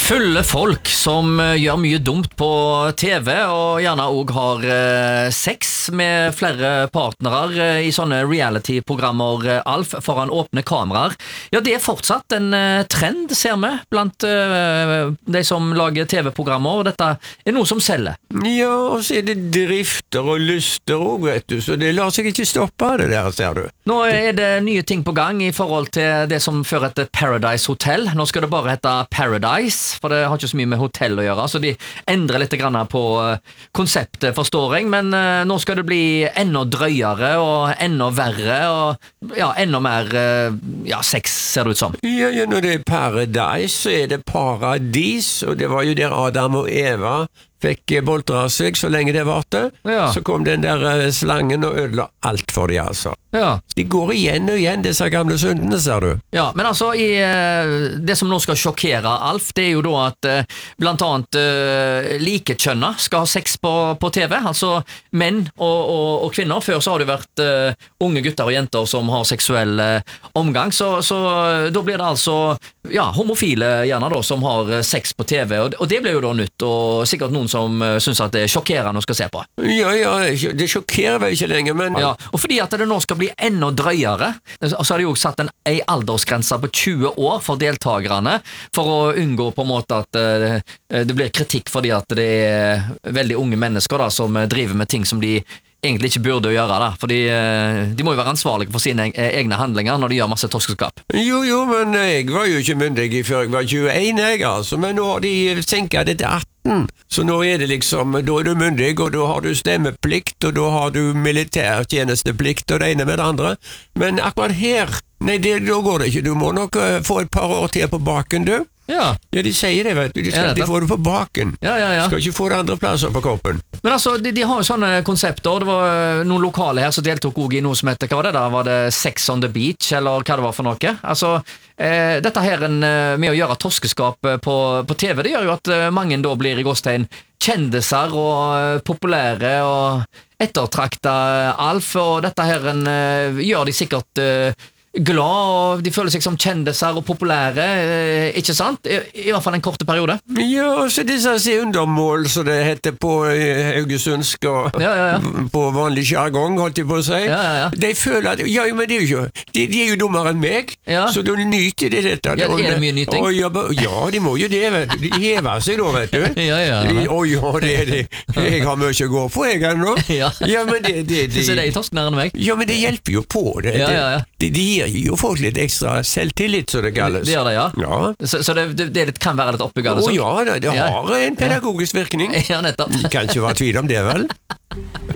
Fulle folk som gjør mye dumt på TV, og gjerne også har sex med flere partnere i sånne reality-programmer, Alf, foran åpne kameraer. Ja, det er fortsatt en trend, ser vi, blant de som lager TV-programmer, og dette er noe som selger. Ja, og så er det drifter og lyster også, vet du, så det lar seg ikke stoppe det der, ser du. Nå er det nye ting på gang i forhold til det som før heter Paradise Hotel. Nå skal det bare hete Paradise, for det har ikke så mye med hotell å gjøre, så de endrer litt grann på konseptet, forstår jeg, men nå skal det bli enda drøyere og enda verre, og ja, enda mer sex, ser det ut som. Ja, når det er Paradise, så er det paradis, og det var jo der Adam og Eva fikk boltre av seg så lenge det varte. Ja. Så kom den der slangen og ødela alt for de, altså. Ja. De går igjen og igjen, disse gamle syndene, ser du. Ja, men altså, det som nå skal sjokkere Alf, det er jo da at blant annet likekjønna skal ha sex på TV, altså menn og kvinner. Før så har det vært unge gutter og jenter som har seksuell omgang, så da blir det altså homofile gjerne da, som har sex på TV, og det blir jo da nytt, og sikkert noen som synes at det er sjokkerende å skal se på. Ja, det sjokkerer vel ikke lenger, men... Ja, og fordi at det nå skal bli enda drøyere, så har de jo satt en aldersgrense på 20 år for deltagerne, for å unngå på en måte at det blir kritikk fordi at det er veldig unge mennesker da, som driver med ting som de egentlig ikke burde gjøre da, fordi de må jo være ansvarlige for sine egne handlinger når de gjør masse torskeskap. Jo, men jeg var jo ikke myndig før jeg var 21, altså, men nå har de senket det til 18, så nå er det liksom, da er du myndig, og da har du stemmeplikt, og da har du militærtjenesteplikt, og det ene med det andre, men akkurat her, nei, da går det ikke, du må nok få et par år til på baken, du. Ja, de sier det, vet du. De skal alltid få det på baken. Ja. Skal ikke få det andre plasser på kroppen. Men altså, de har jo sånne konsepter. Det var noen lokale her som deltok også i noe som heter, hva var det da? Var det Sex on the Beach, eller hva det var for noe? Altså, dette her med å gjøre torskeskap på TV, det gjør jo at mange da blir i gåstegn kjendiser og populære og ettertrakta Alf, og dette her gjør de sikkert glad, og de føler seg som kjendiser og populære, ikke sant? I hvert fall en korte periode. Ja, så disse undermål, som det heter på haugesundsk og på vanlig jargong, holdt jeg på å si. De føler at, men det er jo ikke, de er jo dummere enn meg, så de nyter det dette. Ja, er det mye nyting? Ja, de må jo det, vet du. De hever seg da, vet du. Det er det. Jeg har mye å gå på, jeg ennå. Ja, men det... Så det er torsknere enn meg? Ja, men det hjelper jo på det. De gir jo folk litt ekstra selvtillit, så det kalles. Det gjør det, ja. Så det kan være litt oppbyggende? Ja, det har en pedagogisk virkning. Ja, nettopp. Det kan ikke være tvil om det, vel?